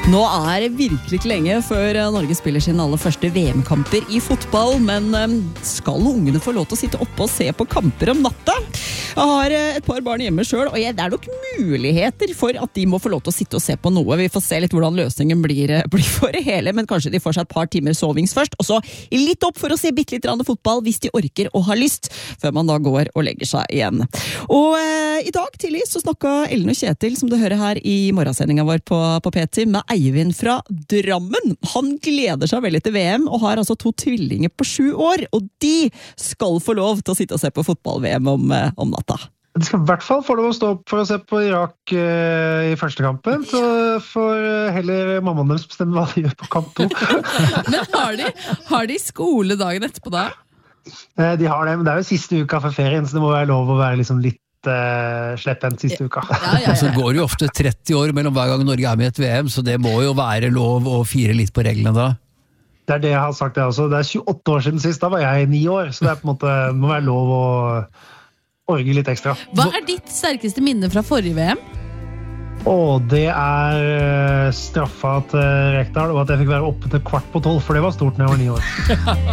Nå det virkelig ikke lenge før Norge spiller sin aller første VM-kamper I fotball, men skal ungene få lov til å sitte oppe og se på kamper om natta? Jeg har et par barn hjemme selv, og det nok muligheter for at de må få lov til å sitte og se på noe. Vi får se litt hvordan løsningen blir for det hele, men kanskje de får seg et par timer sovings først, og så litt opp for å se bitte litt fotball hvis de orker og har lyst, før man da går og legger seg igjen. Og I dag tidlig så snakket Ellen og Kjetil, som du hører her I morgensendingen vår på P10, med Eivind fra Drammen. Han gleder seg veldig til VM, og har altså 2 tvillinger på 7 år, og de skal få lov til å sitte og se på fotball-VM om natta. De skal I hvert fall få lov å stå opp for å se på Irak I første kampen, så får heller mammaen deres bestemme hva de gjør på kamp 2. Men har de skole dagen etterpå da? De har det, men det jo siste uka for ferien, så det må være lov å være liksom litt sleppent siste uka. Ja. Så går det jo ofte 30 år mellom hver gang Norge med I et VM, så det må jo være lov å fire litt på reglene da. Det det jeg har sagt det også. Det 28 år siden sist, da var jeg 9 år, så det på en måte det må være lov å orge litt ekstra. Hva ditt sterkeste minne fra forrige VM? Det straffa til Rekdal, og at jeg fikk være oppe til 11:15, for det var stort når jeg var 9 år.